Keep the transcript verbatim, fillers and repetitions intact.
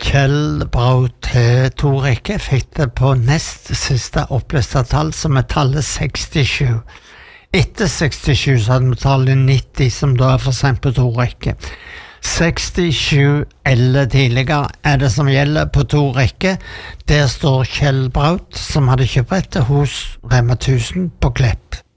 Kjell Braut til to rekker fikk det på nest siste oppleste tall, som er tallet sekstisju. Etter sekstisju så hadde vi tallet nitti, som da er for sent på to rekker. sekstisju eller tidligere er det som gjelder på to rekker. Der står Kjell Braut, som hadde kjøpt etter hos Rema tusen på Klepp.